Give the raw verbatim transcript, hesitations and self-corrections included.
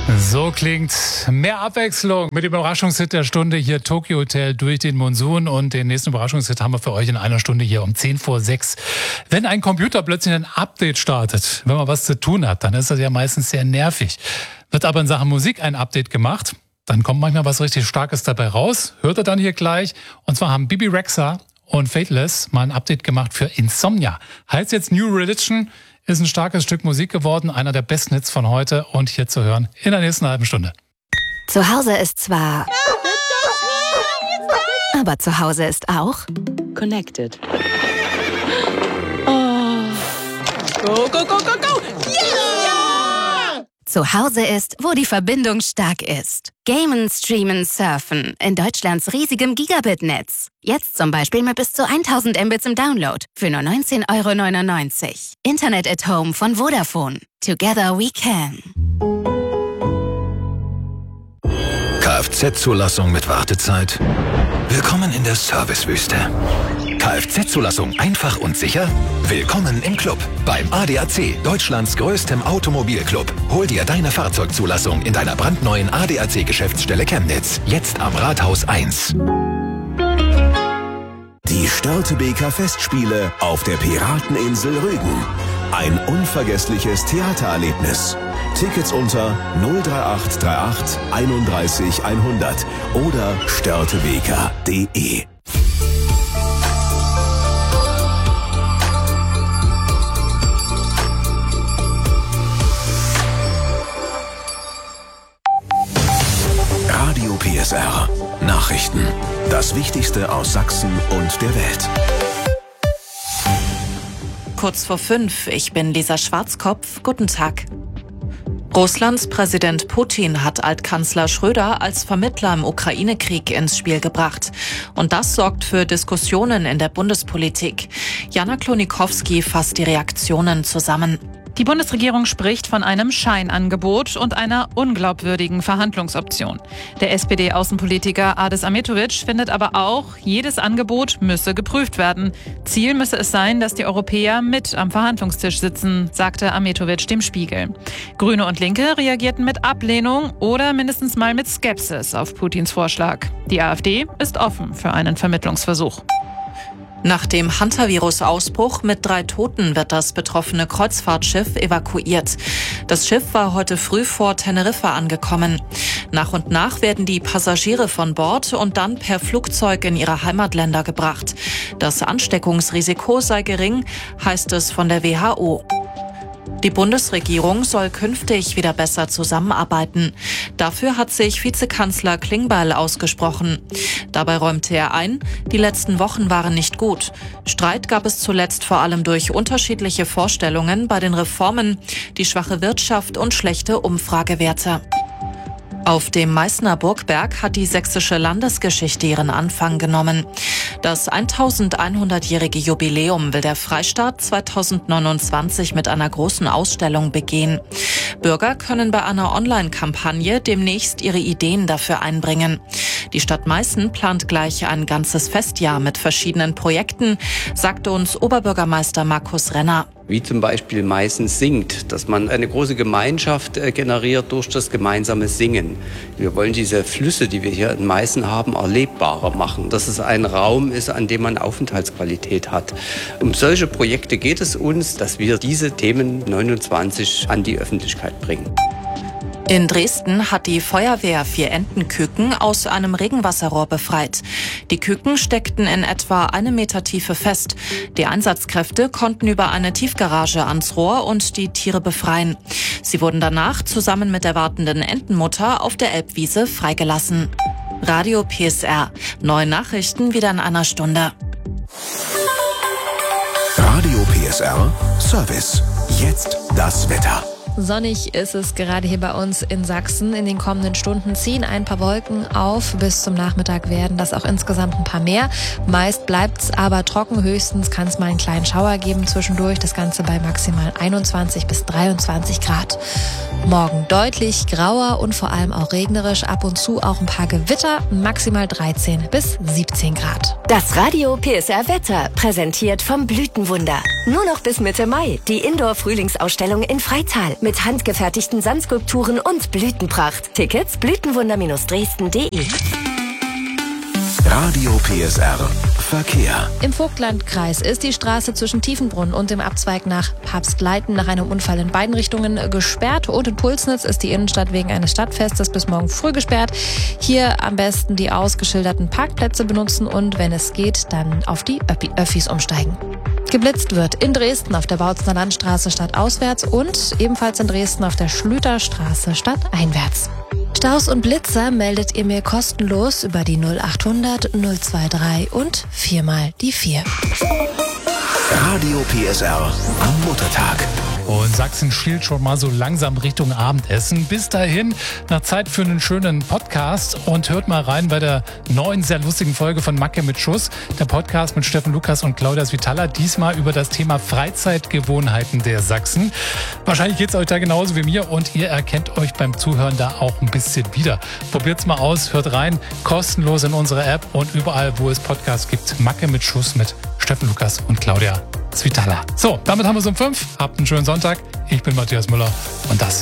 So klingt mehr Abwechslung mit dem Überraschungshit der Stunde hier Tokyo Hotel durch den Monsun. Und den nächsten Überraschungshit haben wir für euch in einer Stunde hier um zehn vor sechs. Wenn ein Computer plötzlich ein Update startet, wenn man was zu tun hat, dann ist das ja meistens sehr nervig. Wird aber in Sachen Musik ein Update gemacht, dann kommt manchmal was richtig Starkes dabei raus. Hört ihr dann hier gleich. Und zwar haben Bebe Rexha und Faithless mal ein Update gemacht für Insomnia. Heißt jetzt New Religion. Ist ein starkes Stück Musik geworden, einer der besten Hits von heute und hier zu hören in der nächsten halben Stunde. Zu Hause ist zwar... aber zu Hause ist auch... Connected. Oh. Go, go, go, go, go! Yeah! Zu Hause ist, wo die Verbindung stark ist. Gamen, Streamen, Surfen in Deutschlands riesigem Gigabit-Netz. Jetzt zum Beispiel mit bis zu tausend Mbits im Download für nur neunzehn Euro neunundneunzig. Internet at Home von Vodafone. Together we can. Kfz-Zulassung mit Wartezeit? Willkommen in der Servicewüste. Kfz-Zulassung einfach und sicher? Willkommen im Club. Beim A D A C, Deutschlands größtem Automobilclub. Hol dir deine Fahrzeugzulassung in deiner brandneuen A D A C-Geschäftsstelle Chemnitz. Jetzt am Rathaus eins. Die Störtebeker Festspiele auf der Pirateninsel Rügen. Ein unvergessliches Theatererlebnis. Tickets unter null drei acht drei acht einunddreißig hundert oder störtebeker punkt de. Radio P S R. Nachrichten. Das Wichtigste aus Sachsen und der Welt. Kurz vor fünf, ich bin Lisa Schwarzkopf. Guten Tag. Russlands Präsident Putin hat Altkanzler Schröder als Vermittler im Ukraine-Krieg ins Spiel gebracht. Und das sorgt für Diskussionen in der Bundespolitik. Jana Klonikowski fasst die Reaktionen zusammen. Die Bundesregierung spricht von einem Scheinangebot und einer unglaubwürdigen Verhandlungsoption. Der S P D-Außenpolitiker Adis Ahmetovic findet aber auch, jedes Angebot müsse geprüft werden. Ziel müsse es sein, dass die Europäer mit am Verhandlungstisch sitzen, sagte Ahmetovic dem Spiegel. Grüne und Linke reagierten mit Ablehnung oder mindestens mal mit Skepsis auf Putins Vorschlag. Die AfD ist offen für einen Vermittlungsversuch. Nach dem Hantavirus-Ausbruch mit drei Toten wird das betroffene Kreuzfahrtschiff evakuiert. Das Schiff war heute früh vor Teneriffa angekommen. Nach und nach werden die Passagiere von Bord und dann per Flugzeug in ihre Heimatländer gebracht. Das Ansteckungsrisiko sei gering, heißt es von der W H O. Die Bundesregierung soll künftig wieder besser zusammenarbeiten. Dafür hat sich Vizekanzler Klingbeil ausgesprochen. Dabei räumte er ein, die letzten Wochen waren nicht gut. Streit gab es zuletzt vor allem durch unterschiedliche Vorstellungen bei den Reformen, die schwache Wirtschaft und schlechte Umfragewerte. Auf dem Meißner Burgberg hat die sächsische Landesgeschichte ihren Anfang genommen. Das elfhundertjährige Jubiläum will der Freistaat zweitausendneunundzwanzig mit einer großen Ausstellung begehen. Bürger können bei einer Online-Kampagne demnächst ihre Ideen dafür einbringen. Die Stadt Meißen plant gleich ein ganzes Festjahr mit verschiedenen Projekten, sagte uns Oberbürgermeister Markus Renner. Wie zum Beispiel Meißen singt, dass man eine große Gemeinschaft generiert durch das gemeinsame Singen. Wir wollen diese Flüsse, die wir hier in Meißen haben, erlebbarer machen, dass es ein Raum ist, an dem man Aufenthaltsqualität hat. Um solche Projekte geht es uns, dass wir diese Themen neunundzwanzig an die Öffentlichkeit bringen. In Dresden hat die Feuerwehr vier Entenküken aus einem Regenwasserrohr befreit. Die Küken steckten in etwa eine Meter Tiefe fest. Die Einsatzkräfte konnten über eine Tiefgarage ans Rohr und die Tiere befreien. Sie wurden danach zusammen mit der wartenden Entenmutter auf der Elbwiese freigelassen. Radio P S R. Neue Nachrichten wieder in einer Stunde. Radio P S R Service. Jetzt das Wetter. Sonnig ist es gerade hier bei uns in Sachsen. In den kommenden Stunden ziehen ein paar Wolken auf. Bis zum Nachmittag werden das auch insgesamt ein paar mehr. Meist bleibt's aber trocken. Höchstens kann es mal einen kleinen Schauer geben zwischendurch. Das Ganze bei maximal einundzwanzig bis dreiundzwanzig Grad. Morgen deutlich grauer und vor allem auch regnerisch. Ab und zu auch ein paar Gewitter. Maximal dreizehn bis siebzehn Grad. Das Radio P S R Wetter, präsentiert vom Blütenwunder. Nur noch bis Mitte Mai die Indoor-Frühlingsausstellung in Freital mit handgefertigten Sandskulpturen und Blütenpracht. Tickets blütenwunder Dresden punkt de. Radio P S R Verkehr. Im Vogtlandkreis ist die Straße zwischen Tiefenbrunn und dem Abzweig nach Papstleiten nach einem Unfall in beiden Richtungen gesperrt. Und in Pulsnitz ist die Innenstadt wegen eines Stadtfestes bis morgen früh gesperrt. Hier am besten die ausgeschilderten Parkplätze benutzen und wenn es geht, dann auf die Öffis umsteigen. Geblitzt wird in Dresden auf der Bautzener Landstraße stadtauswärts und ebenfalls in Dresden auf der Schlüterstraße stadteinwärts. Staus und Blitzer meldet ihr mir kostenlos über die null achthundert null zweiundzwanzig und viermal die vier. Radio P S R am Muttertag. Und Sachsen schielt schon mal so langsam Richtung Abendessen. Bis dahin, noch Zeit für einen schönen Podcast und hört mal rein bei der neuen, sehr lustigen Folge von Macke mit Schuss. Der Podcast mit Steffen Lukas und Claudia Svitala. Diesmal über das Thema Freizeitgewohnheiten der Sachsen. Wahrscheinlich geht's euch da genauso wie mir und ihr erkennt euch beim Zuhören da auch ein bisschen wieder. Probiert's mal aus, hört rein, kostenlos in unsere App und überall, wo es Podcasts gibt. Macke mit Schuss mit Steffen Lukas und Claudia Svitala. So, damit haben wir es um fünf. Habt einen schönen Sonntag. Ich bin Matthias Müller und das